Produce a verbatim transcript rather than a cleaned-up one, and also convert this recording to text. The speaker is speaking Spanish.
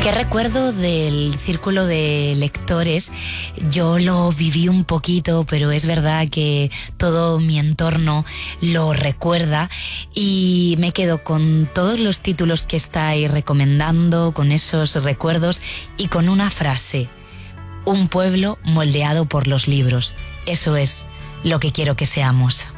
¿Qué recuerdo del círculo de lectores? Yo lo viví un poquito, pero es verdad que todo mi entorno lo recuerda y me quedo con todos los títulos que estáis recomendando, con esos recuerdos y con una frase: un pueblo moldeado por los libros. Eso es lo que quiero que seamos.